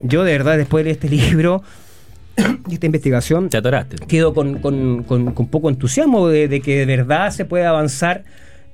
yo de verdad después de leer este libro y esta investigación te atoraste. Quedo con poco entusiasmo de que de verdad se puede avanzar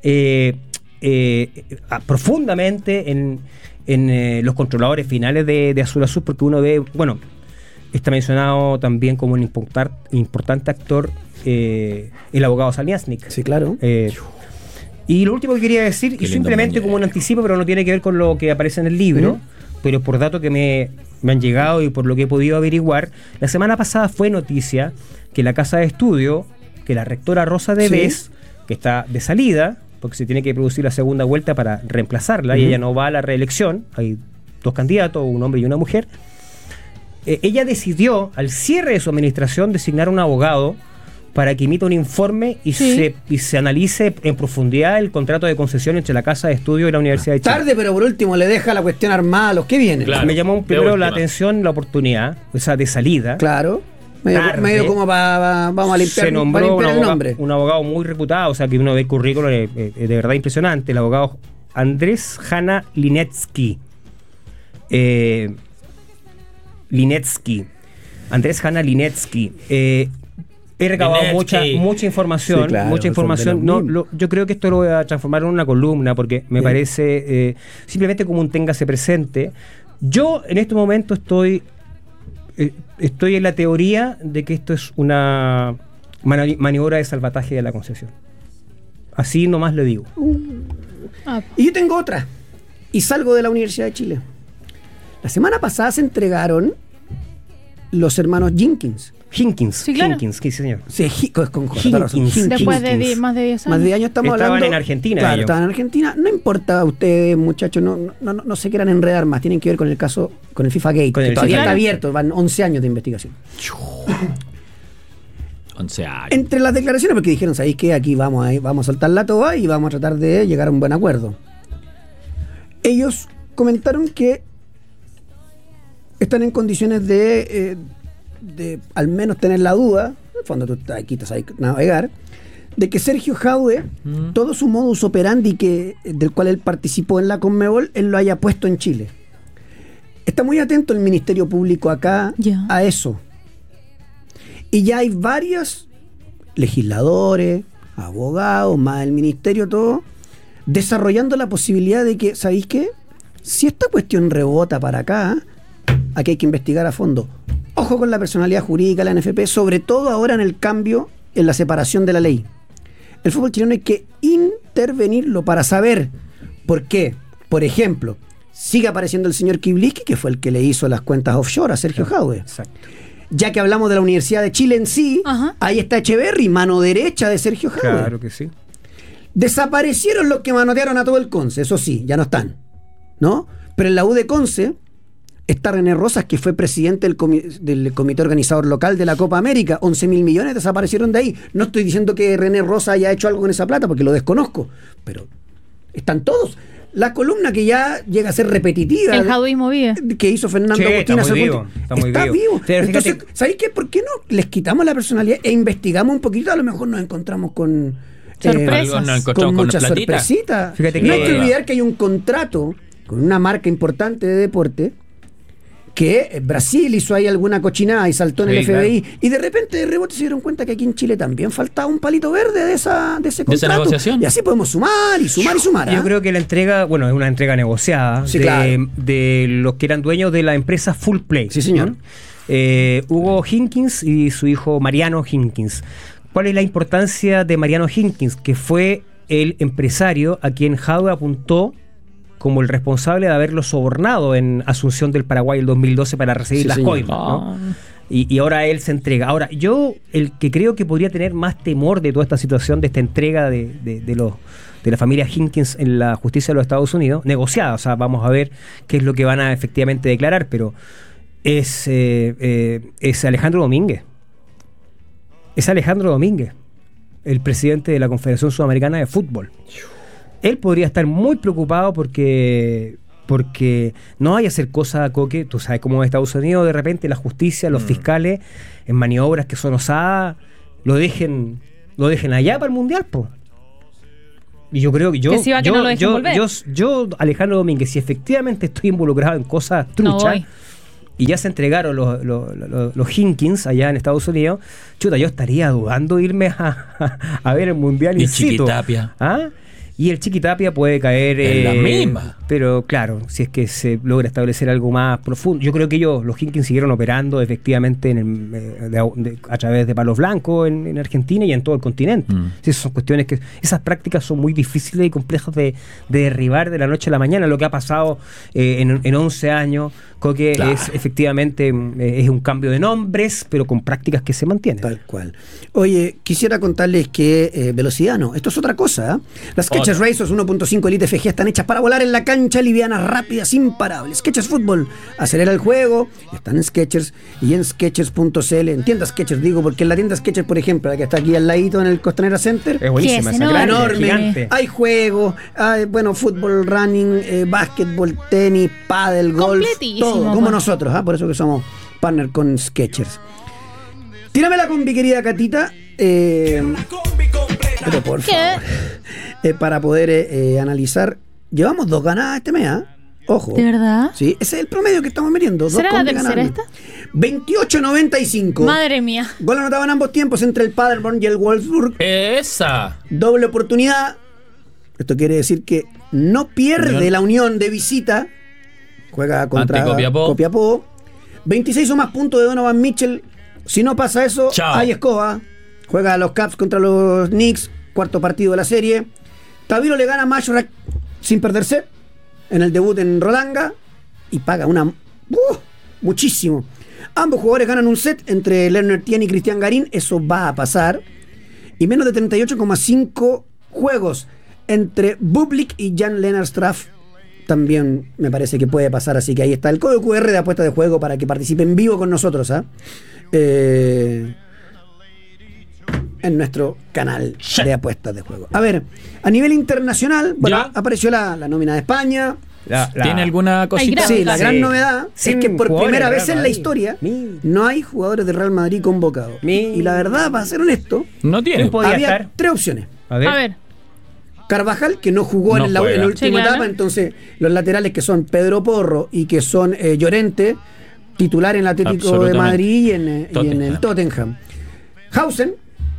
profundamente en los controladores finales de Azul Azul, porque uno ve, bueno, está mencionado también como un importante actor el abogado Saliasnik. Sí, claro. Y lo último que quería decir, y simplemente como un anticipo, pero no tiene que ver con lo que aparece en el libro, pero por datos que me han llegado y por lo que he podido averiguar, la semana pasada fue noticia que la casa de estudio, que la rectora Rosa Devés, que está de salida, porque se tiene que producir la segunda vuelta para reemplazarla, y ella no va a la reelección, hay 2 candidatos, un hombre y una mujer, ella decidió, al cierre de su administración, designar a un abogado para que emita un informe y se analice en profundidad el contrato de concesión entre la casa de estudio y la Universidad de Chile. Tarde, pero por último le deja la cuestión armada a los que vienen. Claro, me llamó primero la atención la oportunidad, o sea, de salida. Claro. Medio como vamos a limpiar, se nombró el nombre. Un abogado muy reputado, o sea, que uno ve el currículo de verdad impresionante, el abogado Andrés Hanna Linetsky. Andrés Hanna Linetsky. He recabado mucha información, sí, claro, mucha información. Yo creo que esto lo voy a transformar en una columna porque me parece simplemente como un téngase presente. Yo en este momento estoy en la teoría de que esto es una maniobra de salvataje de la concesión. Así nomás lo digo. Y yo tengo otra. Y salgo de la Universidad de Chile. La semana pasada se entregaron los hermanos Higgins. Sí, claro. Higgins, sí, señor. Sí, con razón. Después de más de 10 años. Más de 10 años estamos estaban hablando. En Argentina. Claro, estaban en Argentina. No importa a ustedes, muchachos, no se quieran enredar más. Tienen que ver con el caso, con el FIFA Gate, que todavía está abierto. Van 11 años de investigación. 11 años. Entre las declaraciones, porque dijeron, ¿sabéis qué? Aquí vamos a soltar la toa y vamos a tratar de llegar a un buen acuerdo. Ellos comentaron que están en condiciones de al menos tener la duda, en el fondo tú aquí te sabes navegar, de que Sergio Jadue, todo su modus operandi del cual él participó en la Conmebol, él lo haya puesto en Chile. Está muy atento el Ministerio Público acá a eso. Y ya hay varios legisladores, abogados, más el Ministerio, todo, desarrollando la posibilidad de que, ¿sabéis qué? Si esta cuestión rebota para acá, aquí hay que investigar a fondo. Ojo con la personalidad jurídica de la NFP, sobre todo ahora en el cambio, en la separación de la ley. El fútbol chileno hay que intervenirlo para saber por qué. Por ejemplo, sigue apareciendo el señor Kibliski, que fue el que le hizo las cuentas offshore a Sergio Jadue. Exacto. Ya que hablamos de la Universidad de Chile en sí, ahí está Echeverri, mano derecha de Sergio Jadue. Claro que sí. Desaparecieron los que manotearon a todo el Conce, eso sí, ya no están, ¿no? Pero en la U de Conce está René Rosas, que fue presidente del comité organizador local de la Copa América. 11.000 millones desaparecieron de ahí. No estoy diciendo que René Rosas haya hecho algo con esa plata, porque lo desconozco, pero están todos. La columna que ya llega a ser repetitiva, el jaduismo vive, que hizo Fernando Agustín hace está muy vivo. Entonces, ¿sabéis qué? ¿Por qué no les quitamos la personalidad e investigamos un poquito? A lo mejor nos encontramos con sorpresas, con muchas sorpresitas. Fíjate no hay que olvidar que hay un contrato con una marca importante de deporte, que Brasil hizo ahí alguna cochinada y saltó en el FBI, claro. Y de repente de rebote se dieron cuenta que aquí en Chile también faltaba un palito verde de ese contrato. ¿De esa negociación? Y así podemos sumar y sumar. Yo creo que la entrega, es una entrega negociada, sí, claro, de los que eran dueños de la empresa Full Play. Sí, señor. Hugo Higgins y su hijo Mariano Higgins. ¿Cuál es la importancia de Mariano Higgins? Que fue el empresario a quien Jadue apuntó como el responsable de haberlo sobornado en Asunción del Paraguay el 2012 para recibir las coimas, ¿no? Y ahora él se entrega. Ahora, yo, el que creo que podría tener más temor de toda esta situación, de esta entrega de la familia Higgins en la justicia de los Estados Unidos, negociada, o sea, vamos a ver qué es lo que van a efectivamente declarar, pero es Alejandro Domínguez. Es Alejandro Domínguez, el presidente de la Confederación Sudamericana de Fútbol. Él podría estar muy preocupado porque no vaya a hacer cosas, Coque, tú sabes cómo en Estados Unidos de repente la justicia, los fiscales, en maniobras que son osadas, lo dejen allá para el Mundial, po. Y yo creo que yo, Alejandro Domínguez, si efectivamente estoy involucrado en cosas truchas, y ya se entregaron los Hinkins allá en Estados Unidos, chuta, yo estaría dudando de irme a ver el Mundial in situ. Chiquitapia. ¿Ah? Y el Chiquitapia puede caer en la misma. Pero claro, si es que se logra establecer algo más profundo. Yo creo que los Hinkins siguieron operando efectivamente a través de palos blancos en Argentina y en todo el continente. Sí, son cuestiones esas prácticas son muy difíciles y complejas de derribar de la noche a la mañana. Lo que ha pasado en 11 años, Coque, claro, es efectivamente es un cambio de nombres, pero con prácticas que se mantienen. Tal cual. Oye, quisiera contarles que velocidad no, esto es otra cosa, ¿eh? Las Skechers Racers 1.5 Elite FG están hechas para volar en la cancha, livianas, rápidas, imparables. Skechers Fútbol acelera el juego, están en Skechers y en Skechers.cl, en tiendas Skechers digo, porque en la tienda Skechers, por ejemplo, la que está aquí al ladito en el Costanera Center, es buenísima, es enorme, gigante. Hay juegos, hay, bueno, fútbol, running, básquetbol, tenis, pádel, golf, todo, como nosotros, por eso que somos partner con Skechers. Tíramela con mi querida Catita, pero por favor, para poder analizar. Llevamos 2 ganadas este mes, ojo. ¿De verdad? Sí, ese es el promedio que estamos midiendo. ¿Será la tercera esta? 28-95. Madre mía. Gol anotado en ambos tiempos entre el Paderborn y el Wolfsburg. ¡Esa! Doble oportunidad. Esto quiere decir que no pierde la Unión de visita. Juega contra Copiapó. 26 o más puntos de Donovan Mitchell. Si no pasa eso, hay escoba. Juega a los Caps contra los Knicks. Cuarto partido de la serie. Taviro le gana a Mashrak sin perderse en el debut en Rolanga y paga muchísimo. Ambos jugadores ganan un set entre Lerner Tien y Cristian Garín. Eso va a pasar. Y menos de 38,5 juegos entre Bublik y Jan-Lennart Straff también me parece que puede pasar. Así que ahí está el código QR de apuestas de juego para que participen vivo con nosotros, en nuestro canal de apuestas de juego. A ver, a nivel internacional, bueno, apareció la nómina de España. ¿Tiene alguna cosita? Sí, la gran novedad es que por primera vez en la historia no hay jugadores de Real Madrid convocados. Y la verdad, para ser honesto, no tiene. Había 3 opciones. A ver. Carvajal, que no jugó en la última etapa, entonces los laterales que son Pedro Porro y que son Llorente, titular en el Atlético de Madrid y en el Tottenham. Hausen,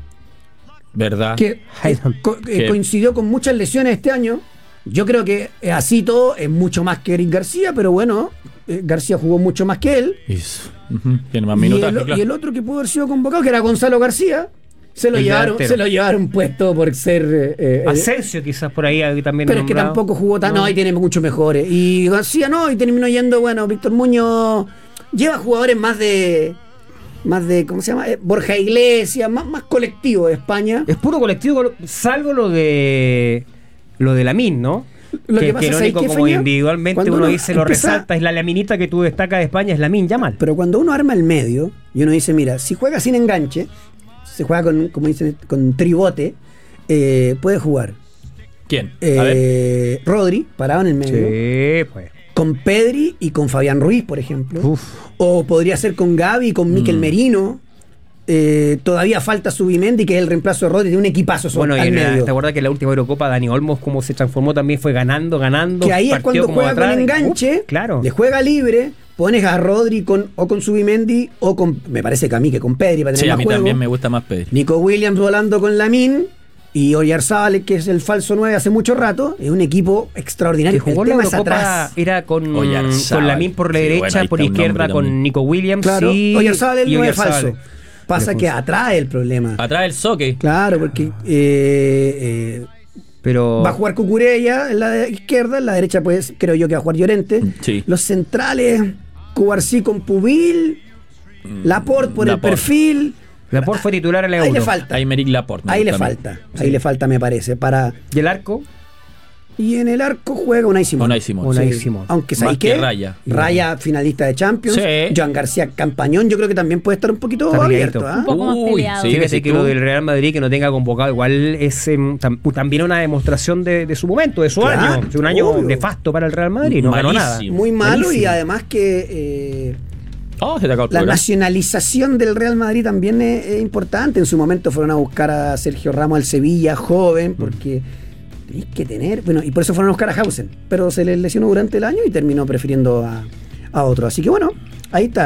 ¿verdad? Que coincidió con muchas lesiones este año. Yo creo que así todo es mucho más que Eric García, pero bueno, García jugó mucho más que él. Tiene más minutos. Y el otro que pudo haber sido convocado, que era Gonzalo García, se lo llevaron puesto por ser Asensio quizás por ahí también. Pero es que tampoco jugó tan, no, ahí tiene mucho mejores. Y García no, y terminó yendo, bueno, Víctor Muñoz lleva jugadores más de ¿cómo se llama? Borja Iglesias, más colectivo de España. Es puro colectivo, salvo lo de Lamine, ¿no? Lo que pasa es único, como individualmente uno dice, lo resalta, es la laminita que tú destacas de España, es Lamine Yamal. Pero cuando uno arma el medio y uno dice, mira, si juega sin enganche, se juega con, como dicen, con tribote, puede jugar. ¿Quién? Rodri, parado en el medio. Sí, pues. Con Pedri y con Fabián Ruiz, por ejemplo. O podría ser con Gavi y con Mikel Merino. Todavía falta Zubimendi, que es el reemplazo de Rodri, de un equipazo. Bueno, y ¿te acuerdas que en la última Eurocopa Dani Olmos, como se transformó, también fue ganando? Que ahí es cuando juega con enganche, claro, le juega libre, pones a Rodri con Zubimendi o con, me parece que a mí, que con Pedri para tener más juego. Sí, a mí también me gusta más Pedri. Nico Williams volando con Lamine y Oyarzábal, que es el falso 9 hace mucho rato. Es un equipo extraordinario. Que jugó la Eurocopa, era con Lamine por la derecha, por izquierda con Nico Williams. Claro, Oyarzábal es el 9 falso. Pasa que atrae el problema. Atrae el soque. Claro, porque pero va a jugar Cucurella en la izquierda, en la derecha pues creo yo que va a jugar Llorente. Sí. Los centrales, Cubarsí con Pubil, Laporte por el perfil. Laporte fue titular en la Euro. Ahí le falta. Aymeric Laporte. Ahí le falta. Ahí le falta, me parece. ¿Y el arco? Y en el arco juega Unai Simón. Aunque sabéis que Raya finalista de Champions. Sí. Joan García Campañón, yo creo que también puede estar un poquito abierto. Un poco más peleado. Sí, fíjate que lo del Real Madrid que no tenga convocado igual es también una demostración de su momento, de su año. De un año nefasto para el Real Madrid. No ganó nada. Muy malo. Y además que la nacionalización del Real Madrid también es importante. En su momento fueron a buscar a Sergio Ramos al Sevilla, joven, porque tenéis que tener, bueno, y por eso fueron a buscar a Hausen, pero se les lesionó durante el año y terminó prefiriendo a otro. Así que bueno, Ahí está.